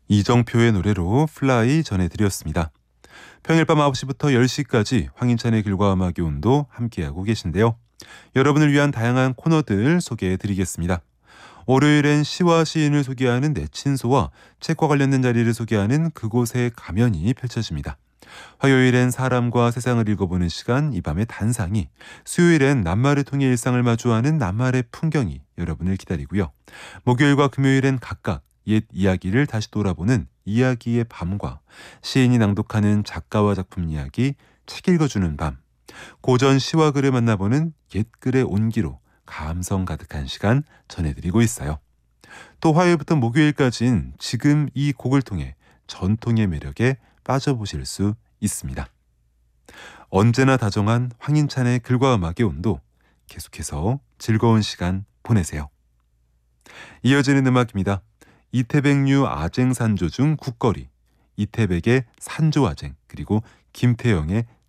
이정표의 노래로 플라이 전해드렸습니다. 평일 밤 9시부터 10시까지 황인찬의 길과 음악의 온도 함께하고 계신데요. 여러분을 위한 다양한 코너들 소개해드리겠습니다. 월요일엔 시와 시인을 소개하는 내친소와 책과 관련된 자리를 소개하는 그곳의 가면이 펼쳐집니다. 화요일엔 사람과 세상을 읽어보는 시간 이 밤의 단상이, 수요일엔 낱말을 통해 일상을 마주하는 낱말의 풍경이 여러분을 기다리고요. 목요일과 금요일엔 각각 옛 이야기를 다시 돌아보는 이야기의 밤과 시인이 낭독하는 작가와 작품 이야기, 책 읽어주는 밤, 고전 시와 글을 만나보는 옛글의 온기로 감성 가득한 시간 전해드리고 있어요. 또 화요일부터 목요일까지는 지금 이 곡을 통해 전통의 매력에 빠져보실 수 있습니다. 언제나 다정한 황인찬의 글과 음악의 온도, 계속해서 즐거운 시간 보내세요. 이어지는 음악입니다. 이태백류 아쟁산조 중 국거리, 이태백의 산조아쟁, 그리고 김태영의